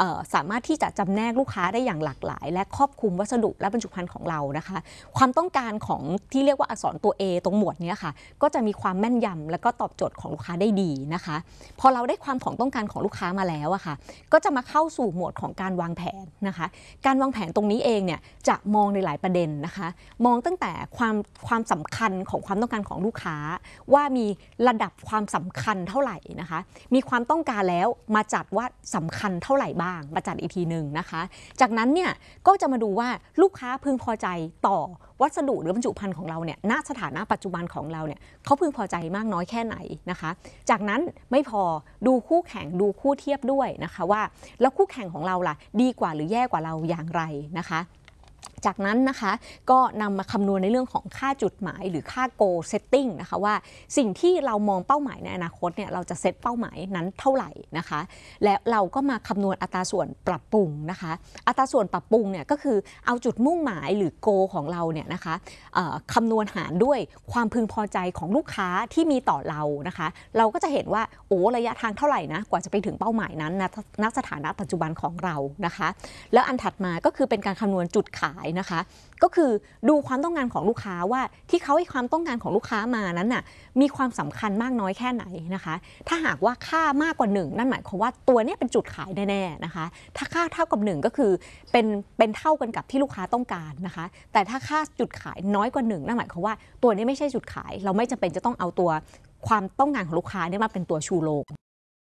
สามารถที่จะจำแนกลูกค้าได้อย่างหลากหลายและครอบคลุมวัสดุและบรรจุภัณฑ์ของเรานะคะความต้องการของที่เรียกว่าอักษรตัว A ตรงหมวดนี้ค่ะก็จะมีความแม่นยำและก็ตอบโจทย์ของลูกค้าได้ดีนะคะพอเราได้ความของต้องการของลูกค้ามาแล้วอะค่ะก็จะมาเข้าสู่หมวดของการวางแผนนะคะการวางแผนตรงนี้เองเนี่ยจะมองในหลายประเด็นนะคะมองตั้งแต่ความสำคัญของความต้องการของลูกค้าว่ามีระดับความสำคัญเท่าไหร่นะคะมีความต้องการแล้วมาจัดว่าสำคัญเท่าไหร่บ้างมาจัดอีกทีหนึ่งนะคะจากนั้นเนี่ยก็จะมาดูว่าลูกค้าพึงพอใจต่อวัสดุหรือบรรจุภัณฑ์ของเราเนี่ยณสถานะปัจจุบันของเราเนี่ยเขาพึงพอใจมากน้อยแค่ไหนนะคะจากนั้นไม่พอดูคู่แข่งดูคู่เทียบด้วยนะคะว่าแล้วคู่แข่งของเราล่ะดีกว่าหรือแย่กว่าเราอย่างไรนะคะจากนั้นนะคะก็นำมาคำนวณในเรื่องของค่าจุดหมายหรือค่า goal setting นะคะว่าสิ่งที่เรามองเป้าหมายในอนาคตเนี่ยเราจะเซตเป้าหมายนั้นเท่าไหร่นะคะและเราก็มาคำนวณอัตราส่วนปรับปรุงนะคะอัตราส่วนปรับปรุงเนี่ยก็คือเอาจุดมุ่งหมายหรือ goal ของเราเนี่ยนะคะคำนวณหารด้วยความพึงพอใจของลูกค้าที่มีต่อเรานะคะเราก็จะเห็นว่าระยะทางเท่าไหร่นะกว่าจะไปถึงเป้าหมายนั้นณสถานะปัจจุบันของเรานะคะแล้วอันถัดมาก็คือเป็นการคำนวณจุดขายนะคะก็คือดูความต้องการของลูกค้าว่าที่เขาให้ความต้องการของลูกค้ามานั้นน่ะมีความสำคัญมากน้อยแค่ไหนนะคะถ้าหากว่าค่ามากกว่า1นั่นหมายความว่าตัวนี้เป็นจุดขายแน่ๆนะคะถ้าค่าเท่ากับ1ก็คือเป็นเท่ากันกับที่ลูกค้าต้องการนะคะแต่ถ้าค่าจุดขายน้อยกว่า1นั่นหมายความว่าตัวนี้ไม่ใช่จุดขายเราไม่จำเป็นจะต้องเอาตัวความต้องการของลูกค้าเนี่ยมาเป็นตัวชูโรง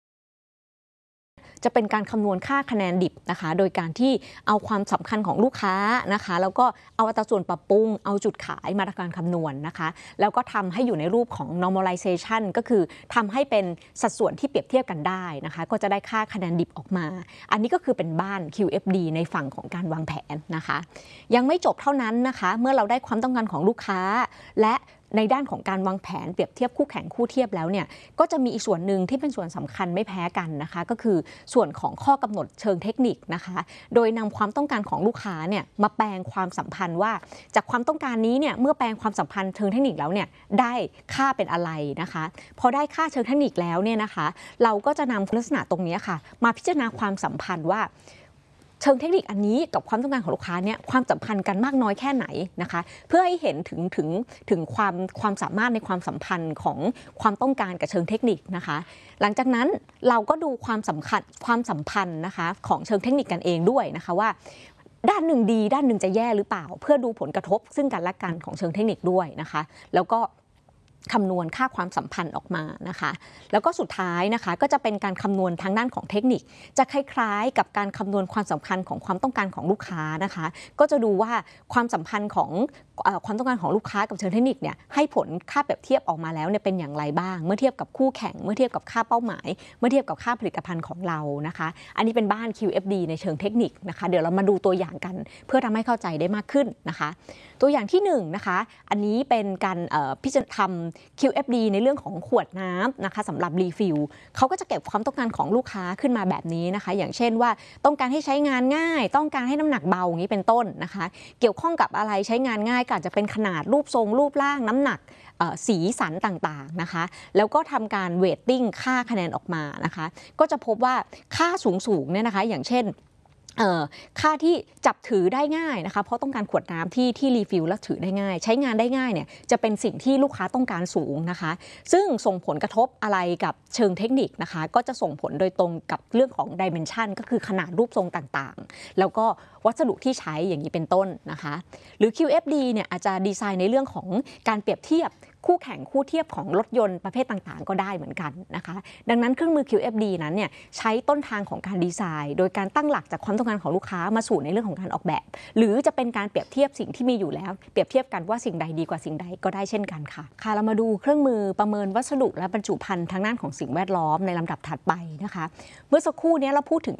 จะเป็นการคำนวณค่าคะแนนดิบนะคะโดยการที่เอาความสำคัญของลูกค้านะคะแล้วก็เอาอัตราส่วนปรับปรุงเอาจุดขายมาทำการคำนวณนะคะแล้วก็ทำให้อยู่ในรูปของ normalization ก็คือทำให้เป็นสัดส่วนที่เปรียบเทียบกันได้นะคะก็จะได้ค่าคะแนนดิบออกมาอันนี้ก็คือเป็นบ้าน QFD ในฝั่งของการวางแผนนะคะยังไม่จบเท่านั้นนะคะเมื่อเราได้ความต้องการของลูกค้าและในด้านของการวางแผนเปรียบเทียบคู่แข่งคู่เทียบแล้วเนี่ยก็จะมีอีกส่วนหนึ่งที่เป็นส่วนสำคัญไม่แพ้กันนะคะก็คือส่วนของข้อกำหนดเชิงเทคนิคนะคะโดยนำความต้องการของลูกค้าเนี่ยมาแปลงความสัมพันธ์ว่าจากความต้องการนี้เนี่ยเมื่อแปลงความสัมพันธ์เชิงเทคนิคแล้วเนี่ยได้ค่าเป็นอะไรนะคะพอได้ค่าเชิงเทคนิคแล้วเนี่ยนะคะเราก็จะนำลักษณะตรงนี้ค่ะมาพิจารณาความสัมพันธ์ว่าเชิงเทคนิคอันนี้กับความต้องการของลูกค้าเนี่ยความสัมพันธ์กันมากน้อยแค่ไหนนะคะเพื่อให้เห็นถึงความสามารถในความสัมพันธ์ของความต้องการกับเชิงเทคนิคนะคะหลังจากนั้นเราก็ดูความสัมพันธ์นะคะของเชิงเทคนิคกันเองด้วยนะคะว่าด้านหนึ่งดีด้านหนึ่งจะแย่หรือเปล่าเพื่อดูผลกระทบซึ่งกันและกันของเชิงเทคนิคด้วยนะคะแล้วก็คำนวณค่าความสัมพันธ์ออกมานะคะแล้วก็สุดท้ายนะคะก็จะเป็นการคำนวณทางด้านของเทคนิคจะคล้ายๆกับการคำนวณความสำคัญของความต้องการของลูกค้านะคะก็จะดูว่าความสัมพันธ์ของความต้องการของลูกค้ากับเชิงเทคนิคเนี่ยให้ผลค่าเปรียบเทียบออกมาแล้วเนี่ยเป็นอย่างไรบ้างเมื่อเทียบกับคู่แข่งเมื่อเทียบกับค่าเป้าหมายเมื่อเทียบกับค่าผลิตภัณฑ์ของเรานะคะอันนี้เป็นบ้าน QFD ในเชิงเทคนิคนะคะเดี๋ยวเรามาดูตัวอย่างกันเพื่อทำให้เข้าใจได้มากขึ้นนะคะตัวอย่างที่1นะคะอันนี้เป็นการพิจารณาทำ QFD ในเรื่องของขวดน้ำนะคะสำหรับรีฟิลเขาก็จะเก็บความต้องการของลูกค้าขึ้นมาแบบนี้นะคะอย่างเช่นว่าต้องการให้ใช้งานง่ายต้องการให้น้ำหนักเบาอย่างนี้เป็นต้นนะคะเกี่ยวข้องกับอะไรใช้งานง่ายก็อาจจะเป็นขนาดรูปทรงรูปร่างน้ำหนักสีสันต่างๆนะคะแล้วก็ทำการเวทติ้งค่าคะแนนออกมานะคะก็จะพบว่าค่าสูงๆเนี่ยนะคะอย่างเช่นค่าที่จับถือได้ง่ายนะคะเพราะต้องการขวดน้ำที่รีฟิลและถือได้ง่ายใช้งานได้ง่ายเนี่ยจะเป็นสิ่งที่ลูกค้าต้องการสูงนะคะซึ่งส่งผลกระทบอะไรกับเชิงเทคนิคนะคะก็จะส่งผลโดยตรงกับเรื่องของดิเมนชันก็คือขนาดรูปทรงต่างๆแล้วก็วัสดุที่ใช้อย่างนี้เป็นต้นนะคะหรือ QFD เนี่ยอาจจะดีไซน์ในเรื่องของการเปรียบเทียบคู่แข่งคู่เทียบของรถยนต์ประเภทต่างๆก็ได้เหมือนกันนะคะดังนั้นเครื่องมือ QFD นั้นเนี่ยใช้ต้นทางของการดีไซน์โดยการตั้งหลักจากความต้องการของลูกค้ามาสู่ในเรื่องของการออกแบบหรือจะเป็นการเปรียบเทียบสิ่งที่มีอยู่แล้วเปรียบเทียบกันว่าสิ่งใดดีกว่าสิ่งใดก็ได้เช่นกันค่ะเรามาดูเครื่องมือประเมินวัสดุและบรรจุภัณฑ์ทางด้านของสิ่งแวดล้อมในลำดับถัดไปนะคะเมื่อสักครู่นี้เราพูดถึง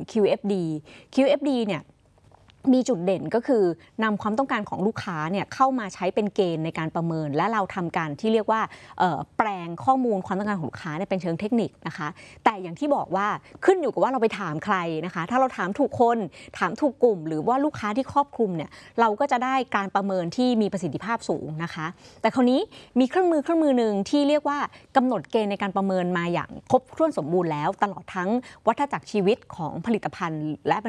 QFD เนี่ยมีจุดเด่นก็คือนำความต้องการของลูกค้าเนี่ยเข้ามาใช้เป็นเกณฑ์ในการประเมินและเราทำการที่เรียกว่าแปลงข้อมูลความต้องการของลูกค้าเป็นเชิงเทคนิคนะคะแต่อย่างที่บอกว่าขึ้นอยู่กับว่าเราไปถามใครนะคะถ้าเราถามถูกคนถามถูกกลุ่มหรือว่าลูกค้าที่ครอบคลุมเนี่ยเราก็จะได้การประเมินที่มีประสิทธิภาพสูงนะคะแต่คราวนี้มีเครื่องมือหนึ่งที่เรียกว่ากำหนดเกณฑ์ในการประเมินมาอย่างครบถ้วนสมบูรณ์แล้วตลอดทั้งวัฏจักรชีวิตของผลิตภัณฑ์และ